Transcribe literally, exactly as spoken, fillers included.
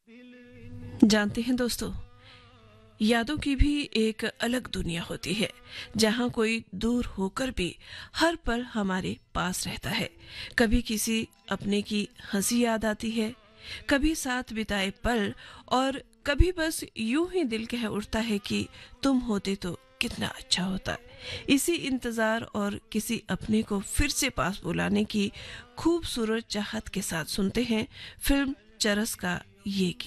जानते हैं दोस्तों, यादों की भी एक अलग दुनिया होती है जहाँ कोई दूर होकर भी हर पल हमारे पास रहता है। कभी किसी अपने की हंसी याद आती है, कभी साथ बिताए पल, और कभी बस यूं ही दिल कह उठता है कि तुम होते तो कितना अच्छा होता। इसी इंतजार और किसी अपने को फिर से पास बुलाने की खूबसूरत चाहत के साथ सुनते हैं फिल्म चरस का ये गीत।